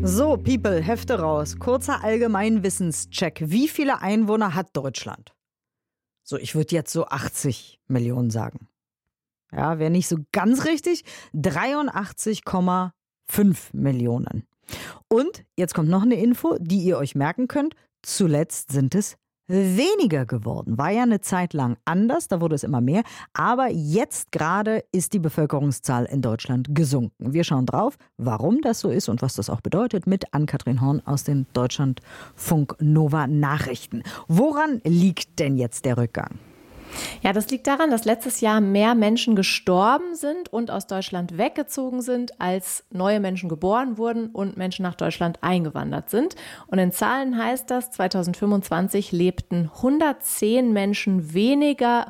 So, People, Hefte raus. Kurzer Allgemeinwissenscheck. Wie viele Einwohner hat Deutschland? So, ich würde jetzt so 80 Millionen sagen. Ja, wäre nicht so ganz richtig. 83,5 Millionen. Und jetzt kommt noch eine Info, die ihr euch merken könnt. Zuletzt sind es weniger geworden. War ja eine Zeit lang anders, da wurde es immer mehr. Aber jetzt gerade ist die Bevölkerungszahl in Deutschland gesunken. Wir schauen drauf, warum das so ist und was das auch bedeutet, mit Ann-Kathrin Horn aus den Deutschlandfunk Nova Nachrichten. Woran liegt denn jetzt der Rückgang? Ja, das liegt daran, dass letztes Jahr mehr Menschen gestorben sind und aus Deutschland weggezogen sind, als neue Menschen geboren wurden und Menschen nach Deutschland eingewandert sind. Und in Zahlen heißt das, 2025 lebten 110.000 Menschen weniger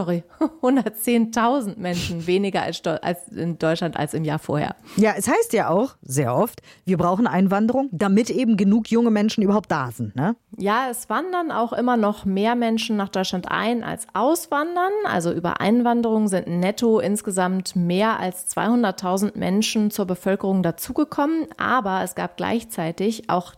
in Deutschland als im Jahr vorher. Ja, es heißt ja auch sehr oft, wir brauchen Einwanderung, damit eben genug junge Menschen überhaupt da sind, ne? Ja, es wandern auch immer noch mehr Menschen nach Deutschland ein als auswandern. Also über Einwanderung sind netto insgesamt mehr als 200.000 Menschen zur Bevölkerung dazugekommen. Aber es gab gleichzeitig auch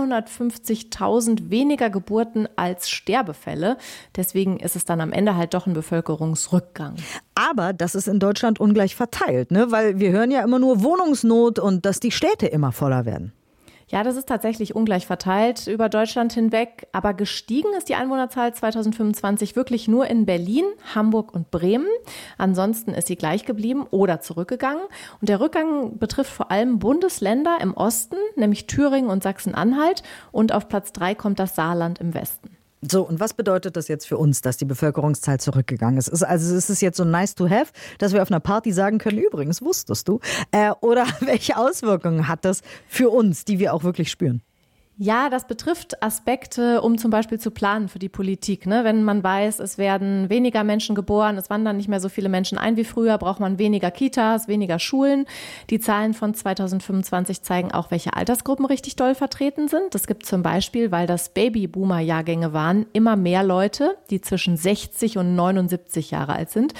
350.000 weniger Geburten als Sterbefälle. Deswegen ist es dann am Ende halt doch ein Bevölkerungsrückgang. Aber das ist in Deutschland ungleich verteilt, ne? Weil wir hören ja immer nur Wohnungsnot und dass die Städte immer voller werden. Ja, das ist tatsächlich ungleich verteilt über Deutschland hinweg. Aber gestiegen ist die Einwohnerzahl 2025 wirklich nur in Berlin, Hamburg und Bremen. Ansonsten ist sie gleich geblieben oder zurückgegangen. Und der Rückgang betrifft vor allem Bundesländer im Osten, nämlich Thüringen und Sachsen-Anhalt. Und auf Platz 3 kommt das Saarland im Westen. So, und was bedeutet das jetzt für uns, dass die Bevölkerungszahl zurückgegangen ist? Also ist es jetzt so nice to have, dass wir auf einer Party sagen können, übrigens, wusstest du? Oder welche Auswirkungen hat das für uns, die wir auch wirklich spüren? Ja, das betrifft Aspekte, um zum Beispiel zu planen für die Politik. Ne? Wenn man weiß, es werden weniger Menschen geboren, es wandern nicht mehr so viele Menschen ein wie früher, braucht man weniger Kitas, weniger Schulen. Die Zahlen von 2025 zeigen auch, welche Altersgruppen richtig doll vertreten sind. Es gibt zum Beispiel, weil das Babyboomer-Jahrgänge waren, immer mehr Leute, die zwischen 60 und 79 Jahre alt sind.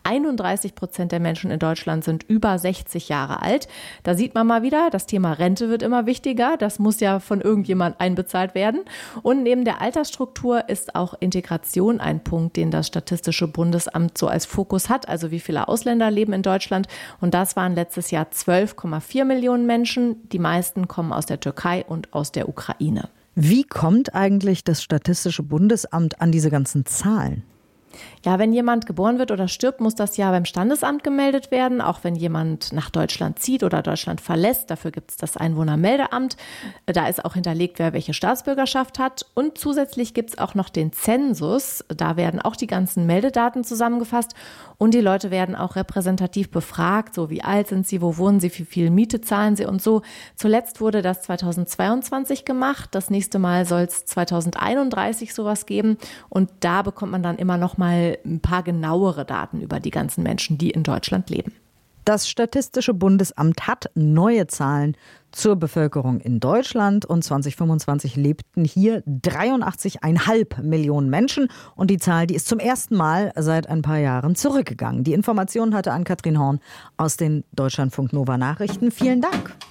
31% der Menschen in Deutschland sind über 60 Jahre alt. Da sieht man mal wieder, das Thema Rente wird immer wichtiger. Das muss ja von irgendjemand einbezahlt werden. Und neben der Altersstruktur ist auch Integration ein Punkt, den das Statistische Bundesamt so als Fokus hat. Also wie viele Ausländer leben in Deutschland. Und das waren letztes Jahr 12,4 Millionen Menschen. Die meisten kommen aus der Türkei und aus der Ukraine. Wie kommt eigentlich das Statistische Bundesamt an diese ganzen Zahlen? Ja, wenn jemand geboren wird oder stirbt, muss das ja beim Standesamt gemeldet werden. Auch wenn jemand nach Deutschland zieht oder Deutschland verlässt, dafür gibt es das Einwohnermeldeamt. Da ist auch hinterlegt, wer welche Staatsbürgerschaft hat. Und zusätzlich gibt es auch noch den Zensus. Da werden auch die ganzen Meldedaten zusammengefasst. Und die Leute werden auch repräsentativ befragt, so wie alt sind sie, wo wohnen sie, wie viel Miete zahlen sie und so. Zuletzt wurde das 2022 gemacht. Das nächste Mal soll es 2031 sowas geben. Und da bekommt man dann immer noch mal ein paar genauere Daten über die ganzen Menschen, die in Deutschland leben. Das Statistische Bundesamt hat neue Zahlen zur Bevölkerung in Deutschland und 2025 lebten hier 83,5 Millionen Menschen und die Zahl, die ist zum ersten Mal seit ein paar Jahren zurückgegangen. Die Informationen hatte Ann-Kathrin Horn aus den Deutschlandfunk Nova Nachrichten. Vielen Dank.